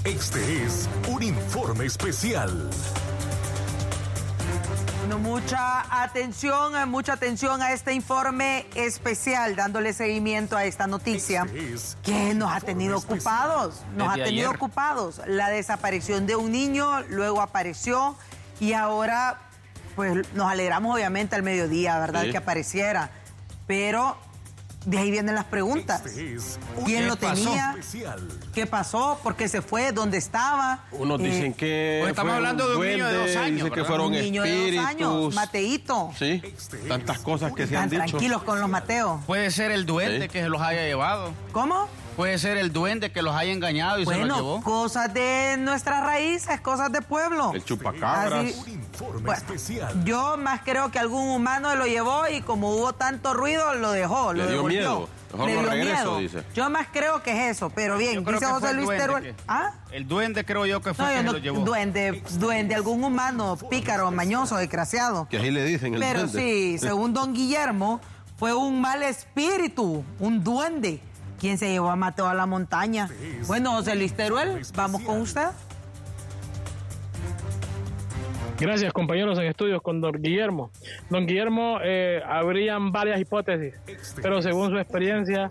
Este es un informe especial. Bueno, mucha atención a este informe especial, dándole seguimiento a esta noticia que nos ha tenido ocupados. La desaparición de un niño, luego apareció y ahora pues nos alegramos obviamente al mediodía, ¿verdad? Sí. Que apareciera, pero de ahí vienen las preguntas. ¿Quién lo tenía? ¿Qué pasó? ¿Por qué se fue? ¿Dónde estaba? Unos dicen que estamos hablando de un niño de 2 años, dicen que fueron un niño espíritus. De 2 años, Mateito. Sí, tantas cosas que se han dicho. Tranquilos con los Mateos. Puede ser el duende que se los haya llevado. ¿Cómo? Puede ser el duende que los haya engañado y se los llevó. Cosas de nuestras raíces, cosas de pueblo. El chupacabras. Yo más creo que algún humano lo llevó y como hubo tanto ruido, lo dejó, lo devolvió. Miedo. Mejor no regreso, dice. Yo más creo que es eso, pero bien, dice José Luis Teruel. El duende creo yo que fue que lo llevó. Duende, algún humano pícaro, mañoso, desgraciado. Que ahí le dicen el duende. Pero sí, según don Guillermo, fue un mal espíritu, un duende, quien se llevó a Mateo a la montaña. Bueno, José Luis Teruel, vamos con usted. Gracias, compañeros en estudios con don Guillermo. Don Guillermo, habrían varias hipótesis, pero según su experiencia,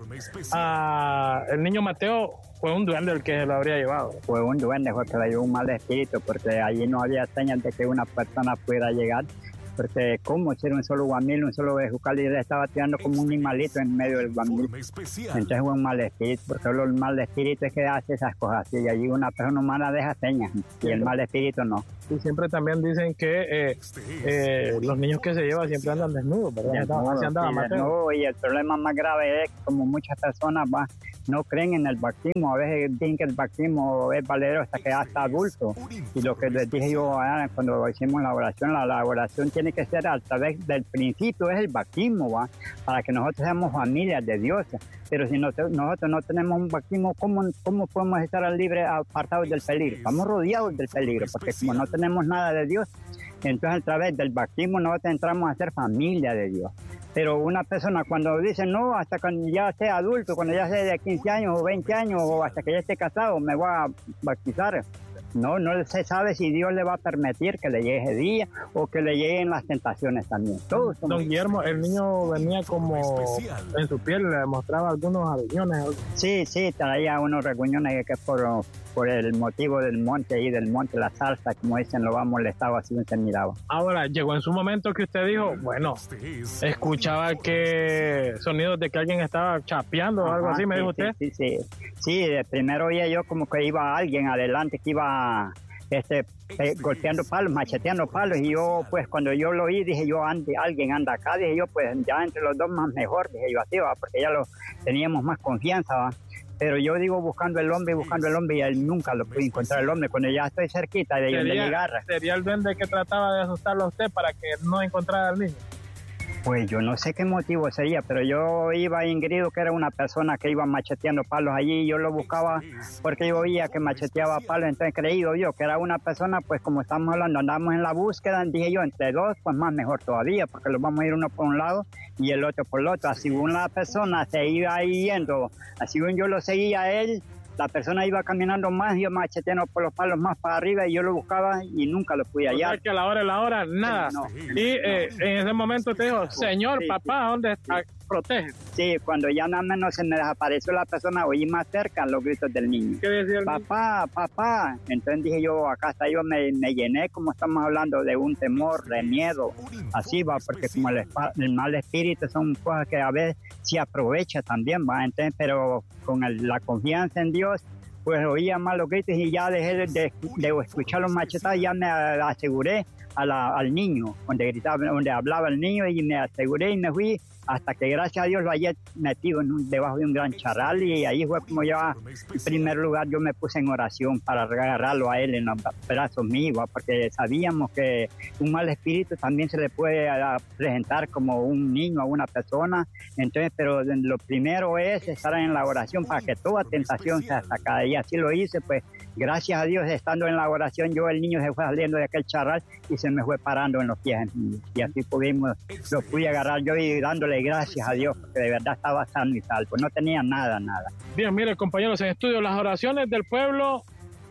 el niño Mateo fue un duende el que se lo habría llevado. Fue un duende, fue que le llevó un mal espíritu, porque allí no había señal de que una persona pudiera llegar. Porque como ser un solo guamil, un solo bejucal, y le estaba tirando como un animalito en medio del guamil. Entonces fue un mal espíritu, porque solo el mal espíritu es que hace esas cosas así, y allí una persona humana deja señas, y el mal espíritu no. Y siempre también dicen que los niños que se llevan siempre andan desnudos, ¿verdad? Así andaba Mateo. Y el problema más grave es que como muchas personas no creen en el bautismo, a veces dicen que el bautismo es valedero hasta que ya está adulto, y lo que les dije yo cuando hicimos la oración tiene que ser a través del principio, es el bautismo, para que nosotros seamos familias de Dios. Pero si nosotros no tenemos un bautismo, ¿cómo podemos estar libres, apartados del peligro? Estamos rodeados del peligro, porque como no tenemos nada de Dios, entonces a través del bautismo nosotros entramos a ser familia de Dios. Pero una persona cuando dice no, hasta cuando ya sea adulto, cuando ya sea de 15 años o 20 años o hasta que ya esté casado, me voy a bautizar. No se sabe si Dios le va a permitir que le llegue ese día o que le lleguen las tentaciones también. Todos don Guillermo, el niño venía como en su piel, le mostraba algunos arruñones. Sí, traía unos reguñones que por el motivo del monte la salsa, como dicen, lo va molestado, así se miraba. Ahora, llegó en su momento que usted dijo, bueno, escuchaba que sonidos de que alguien estaba chapeando o algo así, me dijo usted. Sí, primero oía yo como que iba alguien adelante, que iba golpeando palos, macheteando palos, y yo pues cuando yo lo oí dije yo, alguien anda acá, dije yo, pues ya entre los dos más mejor, dije yo así, porque ya lo teníamos más confianza, pero yo digo buscando el hombre y él nunca lo pude encontrar el hombre. Cuando ya estoy cerquita de llegar. ¿Sería el duende que trataba de asustarlo a usted para que no encontrara al niño? Pues yo no sé qué motivo sería, pero yo iba ingrido que era una persona que iba macheteando palos allí, y yo lo buscaba porque yo oía que macheteaba palos, entonces creído yo que era una persona, pues como estamos hablando, andamos en la búsqueda, dije yo, entre dos, pues más mejor todavía, porque los vamos a ir uno por un lado y el otro por el otro, así una persona se iba yendo, así yo lo seguía a él, la persona iba caminando más, yo macheteando por los palos más para arriba, y yo lo buscaba y nunca lo pude hallar. O sea que a la hora, nada. No. Y en ese momento te dijo, señor, papá, ¿dónde está? Protege. Sí, cuando ya nada menos se me desapareció la persona, oí más cerca los gritos del niño. ¿Qué decía el niño? Papá. Entonces dije yo, acá hasta yo me llené, como estamos hablando, de un temor, de miedo. Así va, porque como el mal espíritu son cosas que a veces se aprovecha también, va. Entonces, pero con la confianza en Dios, pues oía más los gritos y ya dejé de escuchar los machetadas, ya me aseguré al niño, donde hablaba el niño, y me aseguré y me fui hasta que gracias a Dios lo hallé metido debajo de un gran charral, y ahí fue como ya en primer lugar yo me puse en oración para agarrarlo a él en los brazos míos, porque sabíamos que un mal espíritu también se le puede presentar como un niño a una persona, entonces, pero lo primero es estar en la oración para que toda tentación sea sacada, y así lo hice, pues gracias a Dios, estando en la oración, el niño se fue saliendo de aquel charral y se me fue parando en los pies, y así lo pude agarrar yo y dándole gracias a Dios, porque de verdad estaba sano y salvo, no tenía nada. Bien, mire, compañeros en estudio, las oraciones del pueblo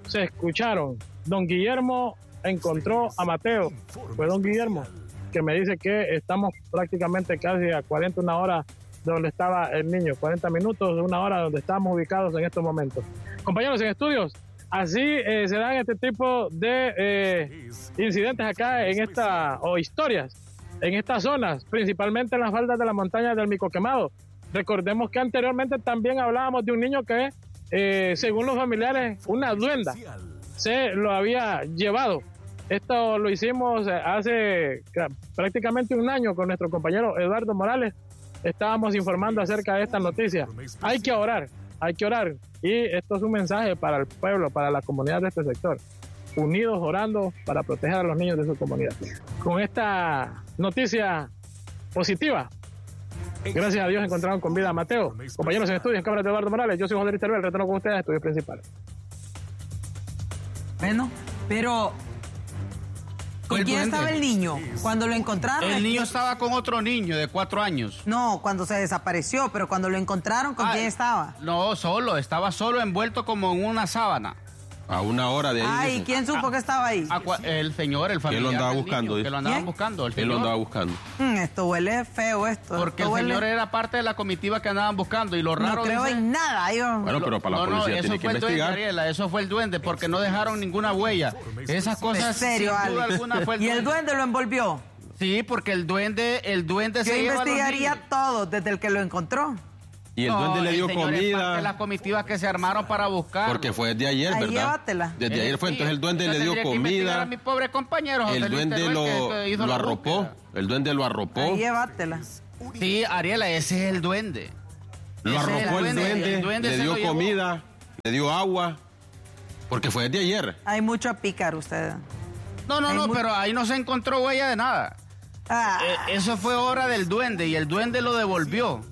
se escucharon. Don Guillermo encontró a Mateo. Fue don Guillermo que me dice que estamos prácticamente casi a 41 horas de donde estaba el niño, 40 minutos, una hora donde estamos ubicados en estos momentos. Compañeros en estudios, así se dan este tipo de incidentes acá en o historias en estas zonas, principalmente en las faldas de la montaña del Micoquemado. Recordemos que anteriormente también hablábamos de un niño que, según los familiares, una duenda se lo había llevado. Esto lo hicimos hace prácticamente un año con nuestro compañero Eduardo Morales. Estábamos informando acerca de esta noticia. Hay que orar. Y esto es un mensaje para el pueblo, para la comunidad de este sector. Unidos orando para proteger a los niños de su comunidad. Con esta noticia positiva, gracias a Dios encontraron con vida a Mateo. Compañeros en estudios, en Cámara de Eduardo Morales, yo soy José Luis Teruel, retorno con ustedes a estudios principales. Bueno, pero ¿con quién estaba el niño cuando lo encontraron? El niño estaba con otro niño de 4 años. No, cuando se desapareció, pero cuando lo encontraron, ¿con quién estaba? No, estaba solo envuelto como en una sábana. A una hora de ahí. Ay, ¿quién supo que estaba ahí? El señor, el familiar. Él lo andaba buscando. Que lo andaban buscando. Él lo andaba buscando. Esto huele feo, esto. Porque el señor era parte de la comitiva que andaban buscando. Y lo raro. No creo en nada. Bueno, pero para la policía tiene que investigar. Eso fue el duende, porque no dejaron ninguna huella. Esas cosas. En serio, sin duda alguna fue el duende. ¿Y el duende lo envolvió? Sí, porque el duende Yo investigaría todo desde el que lo encontró. Y el duende le dio comida. De las comitivas que se armaron para buscar. Porque fue desde ayer, ¿verdad? Llévatela. Desde ayer fue, entonces el duende le dio comida. A mi pobre compañero, el duende lo arropó. El duende lo arropó. Ahí llévatela. Sí, Ariela, ese es el duende. Lo arropó el duende, le dio comida, le dio agua. Porque fue desde ayer. Hay mucho pícaro usted. No, pero ahí no se encontró huella de nada. Eso fue obra del duende y el duende lo devolvió.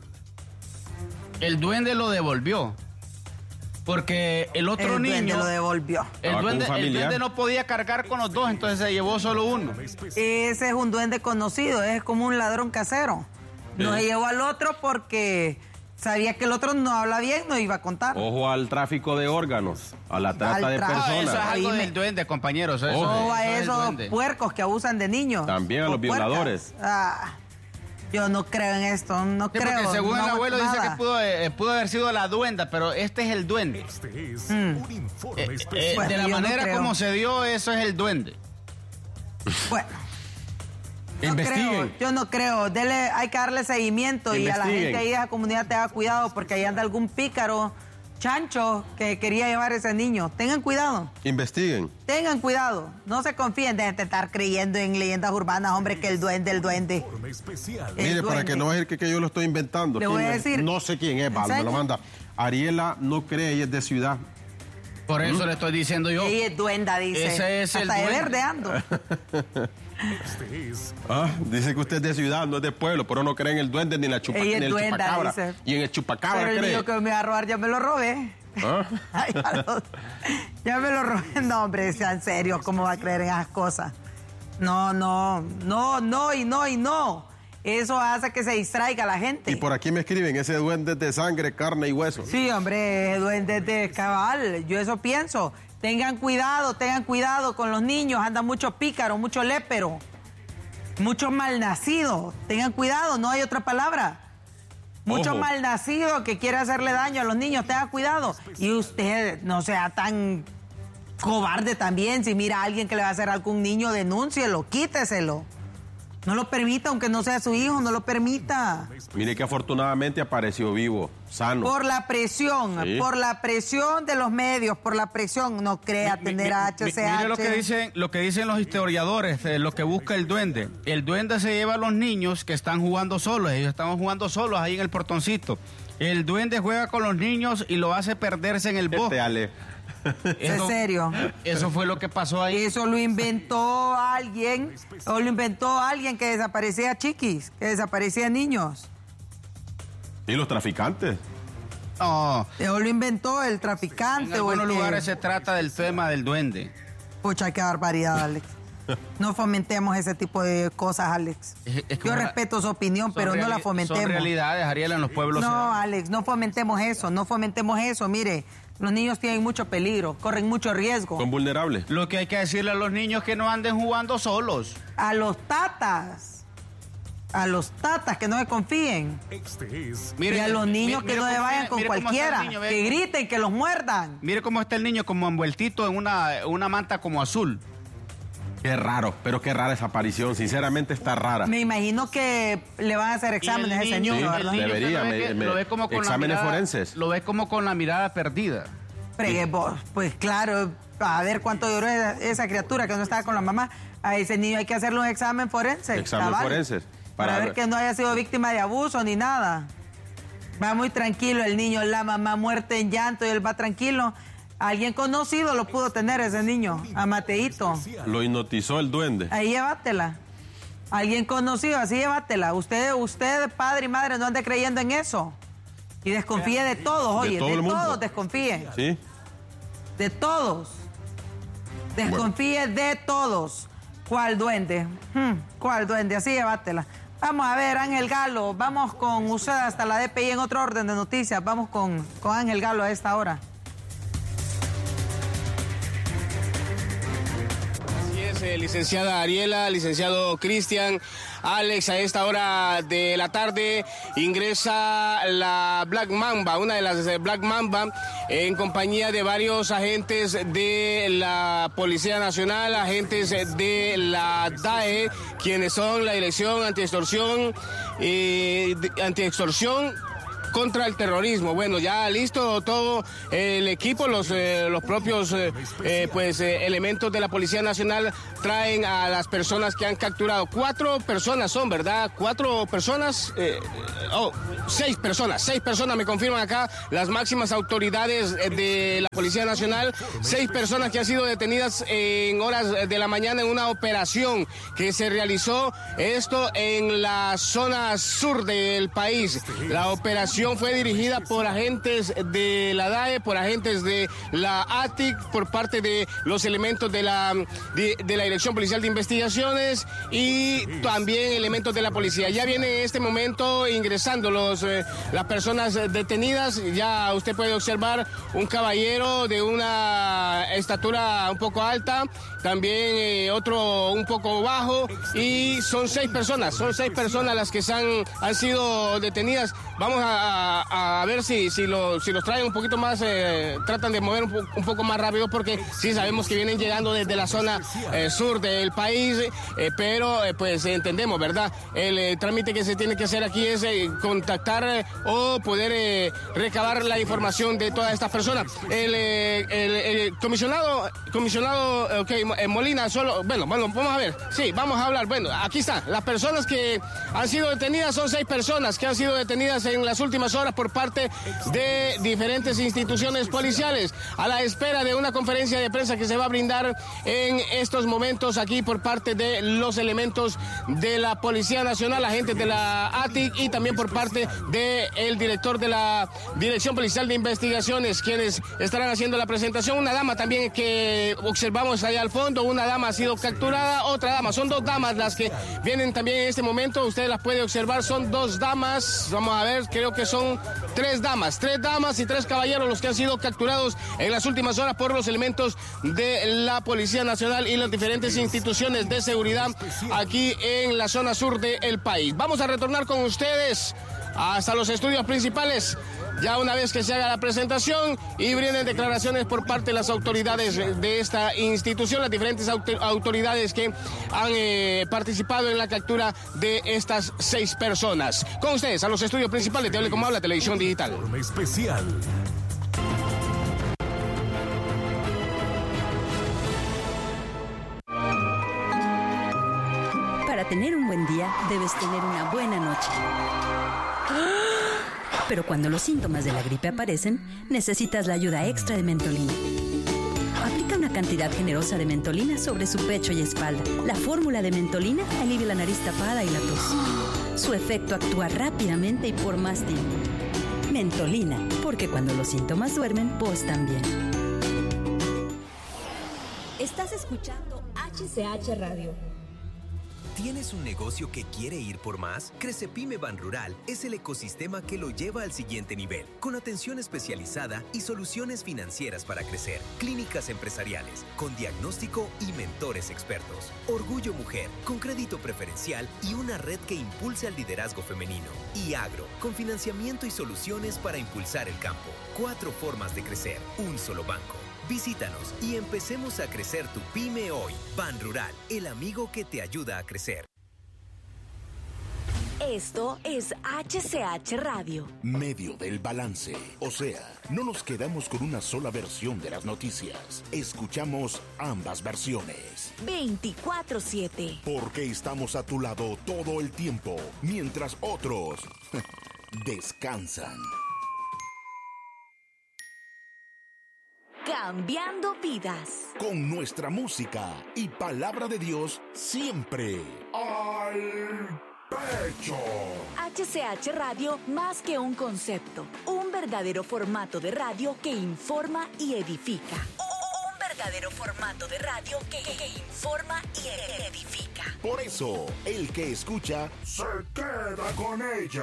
Porque el otro niño... El duende lo devolvió. El duende no podía cargar con los dos, entonces se llevó solo uno. Ese es un duende conocido, es como un ladrón casero. No se llevó al otro porque sabía que el otro no habla bien, no iba a contar. Ojo al tráfico de órganos, a la trata de personas. Eso es algo del duende, compañeros. Ojo a esos puercos que abusan de niños. También a los violadores. Yo no creo en esto, no creo. Porque según el abuelo dice que pudo haber sido la duenda, pero este es el duende. Un informe especial. De la manera como se dio, eso es el duende. Bueno. Yo no creo. Hay que darle seguimiento y a la gente ahí de la comunidad tenga cuidado porque ahí anda algún pícaro chancho que quería llevar a ese niño. Tengan cuidado. Investiguen. Tengan cuidado. No se confíen de estar creyendo en leyendas urbanas, hombre, que el duende. Mire, para que no vaya a decir que yo lo estoy inventando. Le voy a decir. No sé quién es, me lo manda. Ariela no cree, ella es de ciudad. Por eso le estoy diciendo yo. Ella es duenda, dice. Ese es hasta el de verdeando. Dice que usted es de ciudad, no es de pueblo, pero no cree en el duende ni en la chupacabra. Dice. Y en el chupacabra pero cree. el niño que me va a robar ya me lo robé. Ya me lo robé. No, hombre, sean serios, ¿cómo va a creer en esas cosas? No. Eso hace que se distraiga la gente. Y por aquí me escriben, ese duende es de sangre, carne y hueso. Sí, hombre, duende de cabal. Yo eso pienso. Tengan cuidado con los niños. Anda mucho pícaro, mucho lépero, mucho malnacido. Tengan cuidado, no hay otra palabra. Mucho malnacido que quiere hacerle daño a los niños. Tengan cuidado. Y usted no sea tan cobarde también. Si mira a alguien que le va a hacer algo a un niño, denúncielo, quíteselo. No lo permita, aunque no sea su hijo, no lo permita. Mire que afortunadamente apareció vivo, sano. Por la presión de los medios, por la presión, no crea tener HCH. Mire lo que dicen los historiadores, lo que busca el duende. El duende se lleva a los niños que están jugando solos, ellos estaban jugando solos ahí en el portoncito. El duende juega con los niños y lo hace perderse en el bosque. ¿En serio? Eso fue lo que pasó ahí. Eso lo inventó alguien, que desaparecía chiquis, que desaparecía niños. ¿Y los traficantes? No. Eso lo inventó el traficante. En algunos lugares se trata del tema del duende. Pucha, qué barbaridad, Alex. No fomentemos ese tipo de cosas, Alex. Yo respeto su opinión, pero no la fomentemos. Son realidades, Ariela, en los pueblos. No, Alex, no fomentemos eso. Mire, Los niños tienen mucho peligro, corren mucho riesgo. Son vulnerables. Lo que hay que decirle a los niños que no anden jugando solos. A los tatas que no se confíen. Y a los niños que no se vayan con cualquiera, que griten, que los muerdan. Mire cómo está el niño como envueltito en una manta como azul. Qué raro, pero qué rara esa aparición, sinceramente está rara. Me imagino que le van a hacer exámenes a ese niño, sí, ¿verdad? Debería, lo ve como con exámenes forenses. Lo ve como con la mirada perdida. Pues claro, a ver cuánto duró esa criatura que no estaba con la mamá. A ese niño hay que hacerle un examen forense. Examen forenses. Para ver que no haya sido víctima de abuso ni nada. Va muy tranquilo el niño, la mamá muerta en llanto y él va tranquilo. Alguien conocido lo pudo tener ese niño, a Mateito. Lo hipnotizó el duende. Ahí llévatela. Alguien conocido, así llévatela. Usted, padre y madre, no ande creyendo en eso. Y desconfíe de todos, oye, de todos desconfíe. Sí. De todos. Desconfíe de todos. ¿Cuál duende? ¿Cuál duende? Así llévatela. Vamos a ver, Ángel Galo, vamos con usted hasta la DPI en otro orden de noticias. Vamos con Ángel Galo a esta hora. Licenciada Ariela, licenciado Cristian, Alex, a esta hora de la tarde ingresa la Black Mamba, una de las Black Mamba, en compañía de varios agentes de la Policía Nacional, agentes de la DAE, quienes son la Dirección Antiextorsión contra el terrorismo. Bueno, ya listo todo el equipo, los propios elementos de la Policía Nacional traen a las personas que han capturado. 4 personas son, ¿verdad? 4 personas, 6 personas me confirman acá las máximas autoridades de la Policía Nacional. 6 personas que han sido detenidas en horas de la mañana en una operación que se realizó, esto en la zona sur del país. La operación fue dirigida por agentes de la DAE, por agentes de la ATIC, por parte de los elementos de la Dirección Policial de Investigaciones y también elementos de la policía. Ya viene en este momento ingresando las personas detenidas. Ya usted puede observar un caballero de una estatura un poco alta, también otro un poco bajo, y son 6 personas las que han sido detenidas. Vamos a ver si los traen un poquito más, tratan de mover un poco más rápido, porque sí sabemos que vienen llegando desde la zona sur del país, pero pues entendemos, ¿verdad? El trámite que se tiene que hacer aquí es contactar o poder recabar la información de todas estas personas. El comisionado Molina, vamos a ver, sí, vamos a hablar. Bueno, aquí está, las personas que han sido detenidas son 6 personas que han sido detenidas en las últimas horas por parte de diferentes instituciones policiales, a la espera de una conferencia de prensa que se va a brindar en estos momentos aquí por parte de los elementos de la Policía Nacional, agentes de la ATIC, y también por parte del director de la Dirección Policial de Investigaciones, quienes estarán haciendo la presentación. Una dama también que observamos allá al fondo, una dama ha sido capturada, otra dama, son 2 damas las que vienen también en este momento, usted las puede observar, son 2 damas, vamos a ver, creo que son 3 damas y 3 caballeros los que han sido capturados en las últimas horas por los elementos de la Policía Nacional y las diferentes instituciones de seguridad aquí en la zona sur del país. Vamos a retornar con ustedes hasta los estudios principales, ya una vez que se haga la presentación y brinden declaraciones por parte de las autoridades de esta institución, las diferentes autoridades que han participado en la captura de estas 6 personas. Con ustedes, a los estudios principales de Hable Como Habla Televisión Digital. Especial. Para tener un buen día, debes tener una buena noche. Pero cuando los síntomas de la gripe aparecen, necesitas la ayuda extra de Mentolina. Aplica una cantidad generosa de Mentolina sobre su pecho y espalda. La fórmula de Mentolina alivia la nariz tapada y la tos. Su efecto actúa rápidamente y por más tiempo. Mentolina, porque cuando los síntomas duermen, vos también. Estás escuchando HCH Radio. ¿Tienes un negocio que quiere ir por más? Crecepyme Banrural es el ecosistema que lo lleva al siguiente nivel, con atención especializada y soluciones financieras para crecer, clínicas empresariales, con diagnóstico y mentores expertos, Orgullo Mujer, con crédito preferencial y una red que impulse al liderazgo femenino, y Agro, con financiamiento y soluciones para impulsar el campo. 4 formas de crecer, un solo banco. Visítanos y empecemos a crecer tu pyme hoy. Banrural, el amigo que te ayuda a crecer. Esto es HCH Radio. Medio del balance. O sea, no nos quedamos con una sola versión de las noticias. Escuchamos ambas versiones. 24/7. Porque estamos a tu lado todo el tiempo, mientras otros descansan. Cambiando vidas. Con nuestra música y palabra de Dios siempre al pecho. HCH Radio, más que un concepto, un verdadero formato de radio que informa y edifica. Un verdadero formato de radio que informa y edifica. Por eso, el que escucha se queda con ella.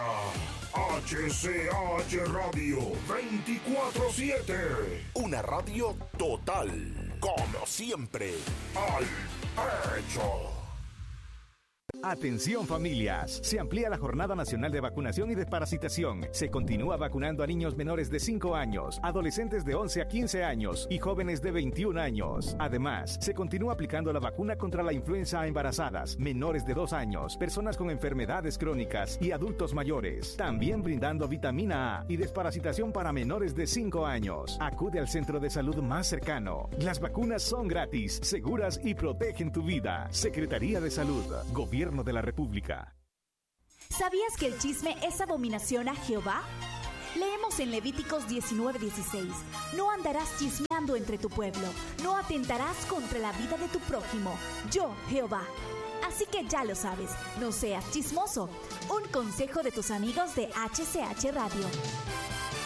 HCH Radio 24/7. Una radio total, como siempre, al pecho. Atención familias, se amplía la Jornada Nacional de Vacunación y Desparasitación. Se continúa vacunando a niños menores de 5 años, adolescentes de 11 a 15 años y jóvenes de 21 años. Además, se continúa aplicando la vacuna contra la influenza a embarazadas, menores de 2 años, personas con enfermedades crónicas y adultos mayores. También brindando vitamina A y desparasitación para menores de 5 años. Acude al centro de salud más cercano. Las vacunas son gratis, seguras y protegen tu vida. Secretaría de Salud, Gobierno de la República. ¿Sabías que el chisme es abominación a Jehová? Leemos en Levíticos 19:16. No andarás chismeando entre tu pueblo, no atentarás contra la vida de tu prójimo, yo, Jehová. Así que ya lo sabes, no seas chismoso. Un consejo de tus amigos de HCH Radio.